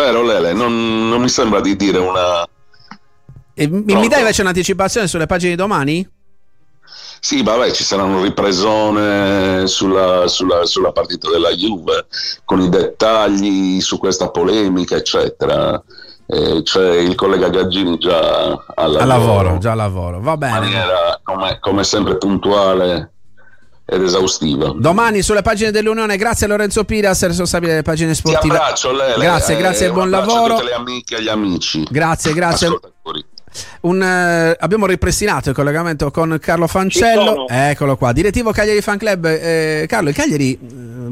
vero Lele? Non mi sembra di dire una... Mi dai invece un'anticipazione sulle pagine di domani? Sì, vabbè, ci saranno ripresone sulla partita della Juve, con i dettagli su questa polemica, eccetera. C'è il collega Gaggini già al lavoro, va bene. In maniera, come sempre, puntuale ed esaustiva. Domani sulle pagine dell'Unione. Grazie a Lorenzo Piras, responsabile delle pagine sportive. Ti abbraccio, Lele. Grazie e buon lavoro. A tutte le amiche e gli amici. Grazie. Ascoltatori. Abbiamo ripristinato il collegamento con Carlo Fancello. Eccolo qua, direttivo Cagliari Fan Club. Carlo, il Cagliari